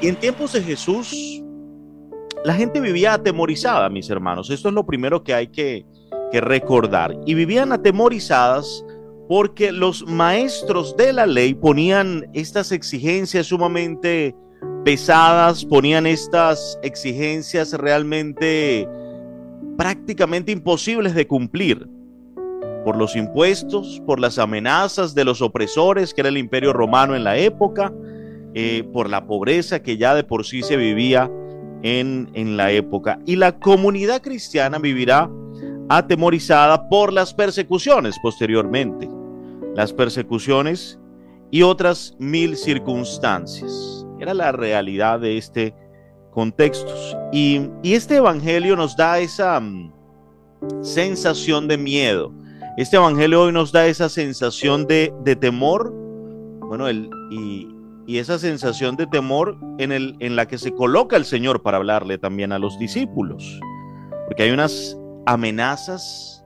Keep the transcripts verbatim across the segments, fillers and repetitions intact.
Y en tiempos de Jesús, la gente vivía atemorizada, mis hermanos. Esto es lo primero que hay que, que recordar. Y vivían atemorizadas porque los maestros de la ley ponían estas exigencias sumamente pesadas, ponían estas exigencias realmente prácticamente imposibles de cumplir, por los impuestos, por las amenazas de los opresores, que era el Imperio Romano en la época, eh, por la pobreza que ya de por sí se vivía en, en la época. Y la comunidad cristiana vivirá atemorizada por las persecuciones posteriormente, las persecuciones y otras mil circunstancias. Era la realidad de este contexto. Y, y este evangelio nos da esa um, sensación de miedo. Este evangelio hoy nos da esa sensación de, de temor, bueno, el, y, y esa sensación de temor en, el, en la que se coloca el Señor para hablarle también a los discípulos, porque hay unas amenazas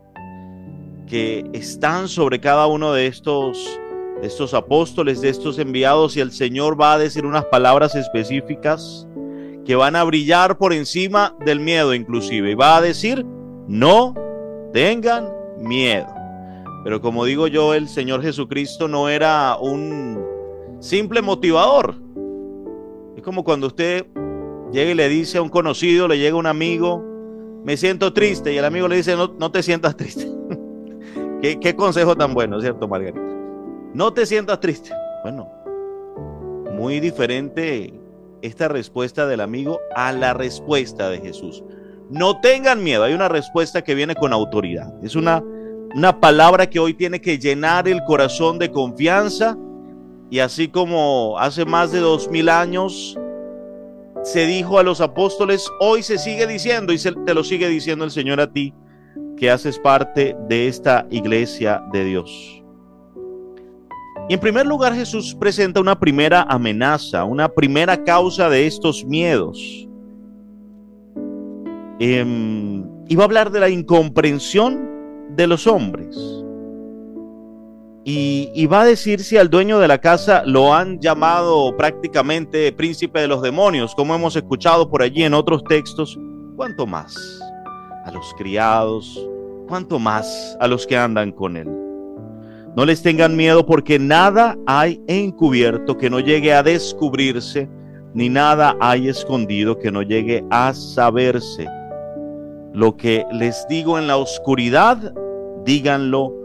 que están sobre cada uno de estos, de estos apóstoles, de estos enviados, y el Señor va a decir unas palabras específicas que van a brillar por encima del miedo inclusive, y va a decir: no tengan miedo. Pero como digo yo, el Señor Jesucristo no era un simple motivador. Es como cuando usted llega y le dice a un conocido, le llega un amigo: me siento triste, y el amigo le dice: no, no te sientas triste. ¿Qué, qué consejo tan bueno, ¿cierto, Margarita? No te sientas triste. Bueno, muy diferente esta respuesta del amigo a la respuesta de Jesús. No tengan miedo. Hay una respuesta que viene con autoridad. Es una Una palabra que hoy tiene que llenar el corazón de confianza, y así como hace más de dos mil años se dijo a los apóstoles, hoy se sigue diciendo, y se, te lo sigue diciendo el Señor a ti, que haces parte de esta iglesia de Dios. Y en primer lugar, Jesús presenta una primera amenaza, una primera causa de estos miedos. Eh, y va a hablar de la incomprensión de los hombres, y, y va a decir si al dueño de la casa lo han llamado prácticamente príncipe de los demonios, como hemos escuchado por allí en otros textos, cuánto más a los criados, cuánto más a los que andan con él. No les tengan miedo, porque nada hay encubierto que no llegue a descubrirse, ni nada hay escondido que no llegue a saberse. Lo que les digo en la oscuridad, díganlo